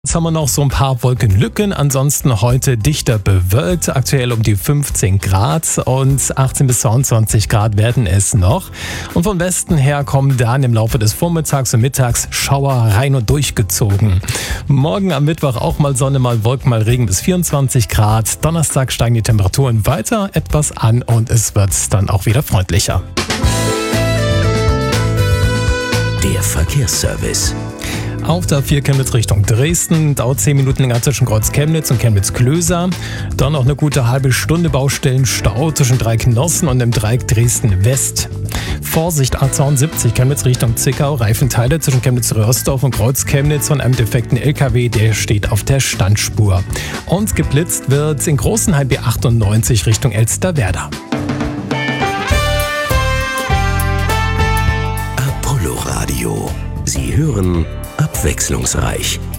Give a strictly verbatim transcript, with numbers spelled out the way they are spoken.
Jetzt haben wir noch so ein paar Wolkenlücken, ansonsten heute dichter bewölkt, aktuell um die fünfzehn Grad und achtzehn bis zweiundzwanzig Grad werden es noch. Und von Westen her kommen dann im Laufe des Vormittags und Mittags Schauer rein und durchgezogen. Morgen am Mittwoch auch mal Sonne, mal Wolken, mal Regen bis vierundzwanzig Grad. Donnerstag steigen die Temperaturen weiter etwas an und es wird dann auch wieder freundlicher. Der Verkehrsservice. Auf der vier Chemnitz Richtung Dresden, dauert zehn Minuten länger zwischen Kreuz Chemnitz und Chemnitz-Klöser. Dann noch eine gute halbe Stunde Baustellenstau zwischen Dreieck-Nossen und dem Dreieck Dresden-West. Vorsicht A zweiundsiebzig, Chemnitz Richtung Zickau, Reifenteile zwischen Chemnitz-Röhrsdorf und Kreuz Chemnitz von einem defekten L K W, der steht auf der Standspur. Und geblitzt wird in Großenhain B achtundneunzig Richtung Elsterwerda. Apollo Radio. Sie hören abwechslungsreich.